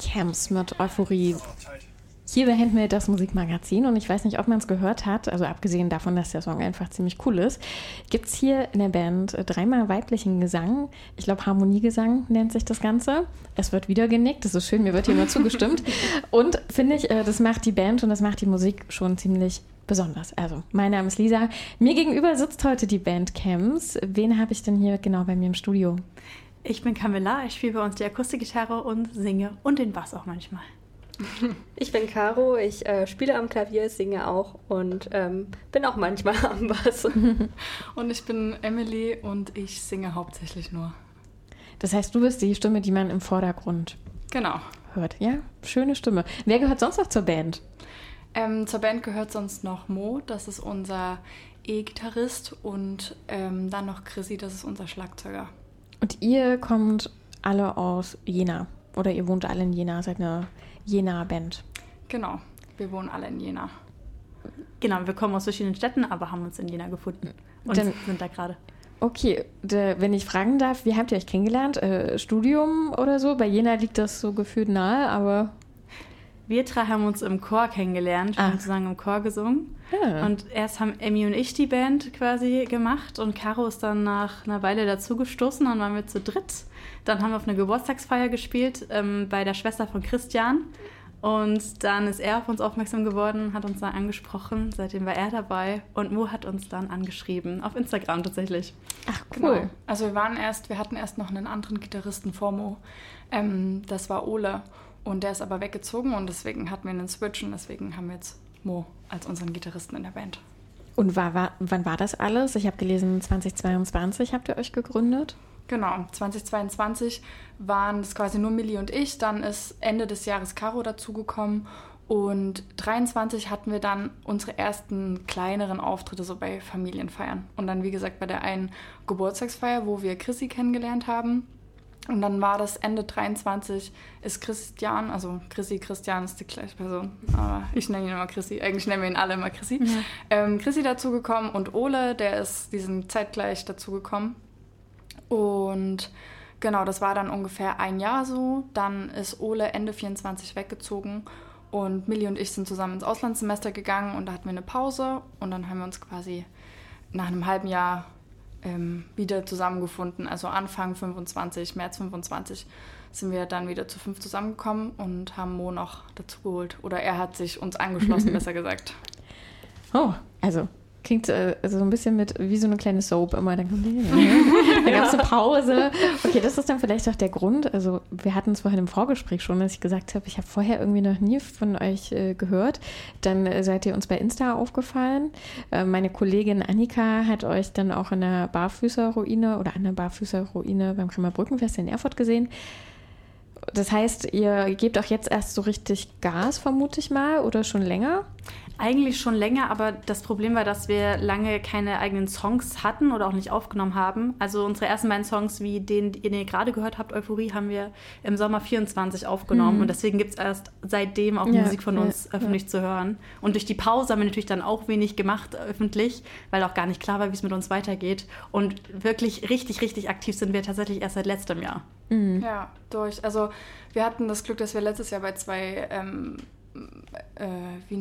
Bandcamps mit Euphorie. Hier bei Handmade, das Musikmagazin, und ich weiß nicht, ob man es gehört hat, also abgesehen davon, dass der Song einfach ziemlich cool ist, gibt es hier in der Band dreimal weiblichen Gesang. Ich glaube, Harmoniegesang nennt sich das Ganze. Es wird wieder genickt, das ist schön, mir wird hier immer zugestimmt. Und finde ich, das macht die Band und das macht die Musik schon ziemlich besonders. Also, mein Name ist Lisa. Mir gegenüber sitzt heute die Bandcamps. Wen habe ich denn hier genau bei mir im Studio? Ich bin Camilla, ich spiele bei uns die Akustikgitarre und singe und den Bass auch manchmal. Ich bin Caro, ich spiele am Klavier, singe auch und bin auch manchmal am Bass. Und ich bin Emily und ich singe hauptsächlich nur. Das heißt, du bist die Stimme, die man im Vordergrund Genau. hört. Ja, schöne Stimme. Wer gehört sonst noch zur Band? Zur Band gehört sonst noch Mo, das ist unser E-Gitarrist, und dann noch Chrissy, das ist unser Schlagzeuger. Und ihr kommt alle aus Jena oder ihr wohnt alle in Jena, seid eine Jena-Band. Genau, wir wohnen alle in Jena. Genau, wir kommen aus verschiedenen Städten, aber haben uns in Jena gefunden und sind da gerade. Okay, wenn ich fragen darf, wie habt ihr euch kennengelernt? Studium oder so? Bei Jena liegt das so gefühlt nahe, aber... Wir drei haben uns im Chor kennengelernt, wir haben zusammen im Chor gesungen. Ja. Und erst haben Emmy und ich die Band quasi gemacht und Caro ist dann nach einer Weile dazugestoßen, dann waren wir zu dritt. Dann haben wir auf einer Geburtstagsfeier gespielt bei der Schwester von Christian und dann ist er auf uns aufmerksam geworden, hat uns dann angesprochen, seitdem war er dabei und Mo hat uns dann angeschrieben, auf Instagram tatsächlich. Ach, cool. Genau. Also wir hatten erst noch einen anderen Gitarristen vor Mo, das war Ole. Und der ist aber weggezogen und deswegen hatten wir einen Switch und deswegen haben wir jetzt Mo als unseren Gitarristen in der Band. Und wann war das alles? Ich habe gelesen, 2022 habt ihr euch gegründet. Genau, 2022 waren es quasi nur Milli und ich. Dann ist Ende des Jahres Caro dazugekommen und 2023 hatten wir dann unsere ersten kleineren Auftritte so bei Familienfeiern. Und dann, wie gesagt, bei der einen Geburtstagsfeier, wo wir Chrissy kennengelernt haben. Und dann war das Ende 23, ist Christian, also Christian ist die gleiche Person, aber ich nenne ihn immer Chrissy, eigentlich nennen wir ihn alle immer Chrissy. Ja. Chrissy dazugekommen und Ole, die sind zeitgleich dazugekommen. Und genau, das war dann ungefähr ein Jahr so. Dann ist Ole Ende 24 weggezogen und Milli und ich sind zusammen ins Auslandssemester gegangen und da hatten wir eine Pause und dann haben wir uns quasi nach einem halben Jahr wieder zusammengefunden. Also Anfang 25, März 25 sind wir dann wieder zu 5 zusammengekommen und haben Mo noch dazu geholt. Oder er hat sich uns angeschlossen, besser gesagt. Oh, also klingt so ein bisschen wie so eine kleine Soap immer. Dann gab es eine Pause. Okay, das ist dann vielleicht auch der Grund. Also wir hatten es vorhin im Vorgespräch schon, dass ich gesagt habe, ich habe vorher irgendwie noch nie von euch gehört. Dann seid ihr uns bei Insta aufgefallen. Meine Kollegin Annika hat euch dann auch in der Barfüßerruine oder an der Barfüßerruine beim Bremer Brückenfest in Erfurt gesehen. Das heißt, ihr gebt auch jetzt erst so richtig Gas, vermute ich mal, oder schon länger? Eigentlich schon länger, aber das Problem war, dass wir lange keine eigenen Songs hatten oder auch nicht aufgenommen haben. Also unsere ersten beiden Songs, wie den ihr gerade gehört habt, Euphorie, haben wir im Sommer 24 aufgenommen. Und deswegen gibt es erst seitdem auch Musik von uns öffentlich zu hören. Und durch die Pause haben wir natürlich dann auch wenig gemacht öffentlich, weil auch gar nicht klar war, wie es mit uns weitergeht. Und wirklich richtig, richtig aktiv sind wir tatsächlich erst seit letztem Jahr. Ja, also wir hatten das Glück, dass wir letztes Jahr bei zwei wie